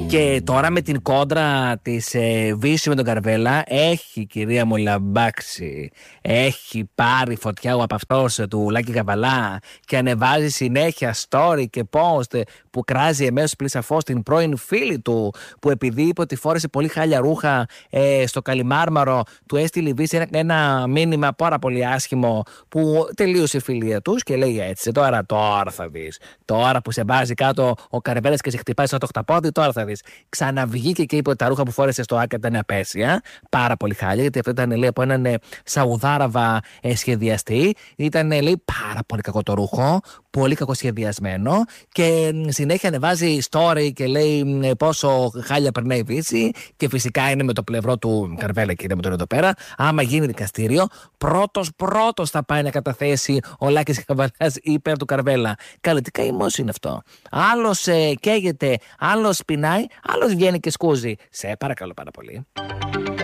Και τώρα με την κόντρα της Βύση με τον Καρβέλα, έχει κυρία μου λαμπάξει. Έχει πάρει φωτιά από αυτός του Λάκη Καβαλά και ανεβάζει συνέχεια story και post που κράζει εμέσως πλησαφώς την πρώην φίλη του, που επειδή είπε ότι φόρεσε πολύ χάλια ρούχα στο Καλιμάρμαρο, του έστειλε η Βύση ένα μήνυμα πάρα πολύ άσχημο που τελείωσε η φιλία τους και λέει έτσι: τώρα θα δεις. Τώρα που σε βάζει κάτω ο Καρβέλας και σε χτυπάει σαν το χταπόδι, τώρα θα δεις. Ξαναβγήκε και είπε ότι τα ρούχα που φόρεσε στο Άκα ήταν απέσια. Πάρα πολύ χάλια, γιατί αυτό ήταν, λέει, από έναν Σαουδάραβα σχεδιαστή. Ήταν, λέει, πάρα πολύ κακό το ρούχο, πολύ κακοσχεδιασμένο. Και συνέχεια ανεβάζει story και λέει πόσο χάλια περνάει η Βύση. Και φυσικά είναι με το πλευρό του Καρβέλα, κύριε μου, τώρα εδώ πέρα. Άμα γίνει δικαστήριο, πρώτος θα πάει να καταθέσει ο Λάκης Καβαλάς υπέρ του Καρβέλα. Καλή, τι καημός είναι αυτό. Άλλος καίγεται, άλλος πεινάει, άλλος βγαίνει και σκούζει. Σε παρακαλώ πάρα πολύ.